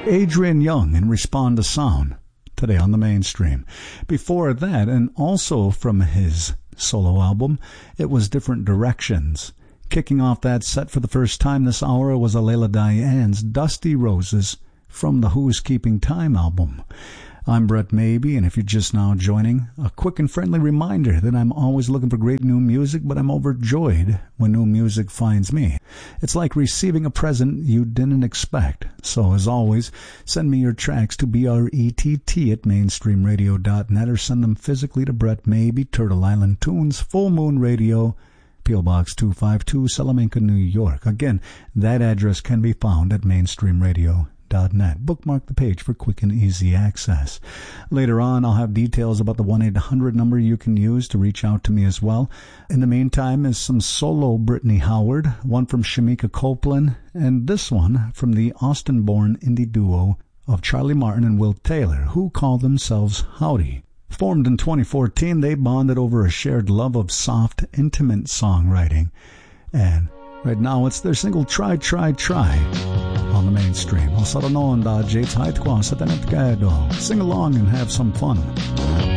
Adrian Young and Respond to Sound, today on the Mainstream. Before that, and also from his solo album, it was Different Directions. Kicking off that set for the first time this hour was Alela Diane's Dusty Roses from the Who's Keeping Time album. I'm Brett Maybe, and if you're just now joining, a quick and friendly reminder that I'm always looking for great new music, but I'm overjoyed when new music finds me. It's like receiving a present you didn't expect. So, as always, send me your tracks to brett@mainstreamradio.net or send them physically to Brett Maybe, Turtle Island Tunes, Full Moon Radio, P.O. Box 252, Salamanca, New York. Again, that address can be found at mainstreamradio.net. Bookmark the page for quick and easy access. Later on, I'll have details about the 1-800 number you can use to reach out to me as well. In the meantime is some solo Brittany Howard, one from Shamika Copeland, and this one from the Austin-born indie duo of Charlie Martin and Will Taylor, who call themselves Howdy. Formed in 2014, they bonded over a shared love of soft, intimate songwriting. And right now, it's their single Try, Try, Try on the Mainstream. Sing along and have some fun.